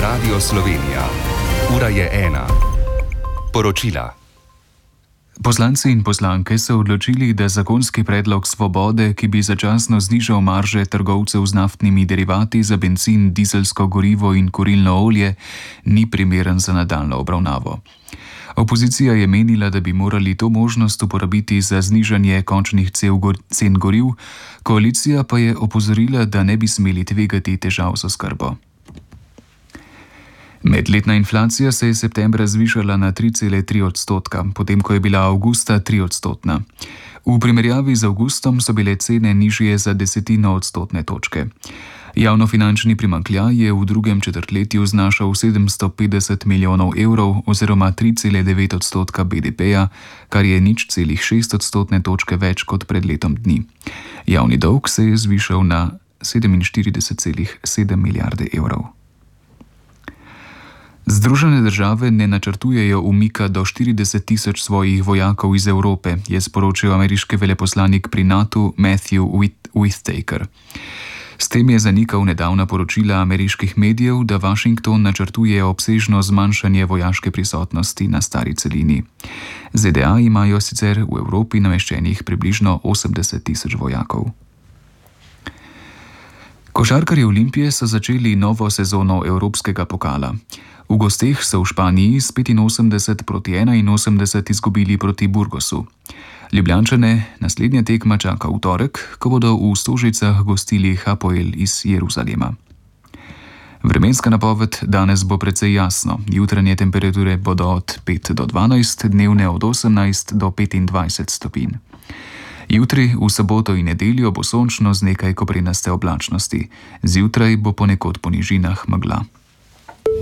Radio Slovenija. Ura je 1. Poročila. Poslanci in poslanke so odločili, da zakonski predlog Svobode, ki bi začasno znižal marže trgovcev z naftnimi derivati za bencin, dizelsko gorivo in kurilno olje, ni primeren za nadaljnjo obravnavo. Opozicija je menila, da bi morali to možnost uporabiti za znižanje končnih cen goriv, koalicija pa je opozorila, da ne bi smeli tvegati težav z oskrbo. Medletna inflacija se je septembra zvišala na 3,3%, potem ko je bila avgusta 3%. V primerjavi z avgustom so bile cene nižje za 0,1 točke. Javnofinančni primanjkljaj je v drugem četrtletju znašal 750 milijonov evrov oziroma 3,9% BDP-ja, kar je 0,6 točke več kot pred letom dni. Javni dolg se je zvišal na 47,7 milijarde evrov. Združene države ne načrtujejo umika do 40 tisoč svojih vojakov iz Evrope, je sporočil ameriški veleposlanik pri NATO Matthew Whitaker. S tem je zanikal nedavna poročila ameriških medijev, da Washington načrtuje obsežno zmanjšanje vojaške prisotnosti na stari celini. ZDA imajo sicer v Evropi nameščenih približno 80 tisoč vojakov. Košarkarji Olimpije so začeli novo sezono Evropskega pokala. V gosteh so v Španiji s 85-81 izgubili proti Burgosu. Ljubljančane naslednja tekma čaka v torek, ko bodo v Stožicah gostili Hapoel iz Jeruzalema. Vremenska napoved: danes bo precej jasno, jutranje temperature bodo od 5 do 12, dnevne od 18 do 25 stopinj. Jutri, v soboto in nedeljo bo sončno z nekaj koprenaste oblačnosti, zjutraj bo ponekod po nižinah megla.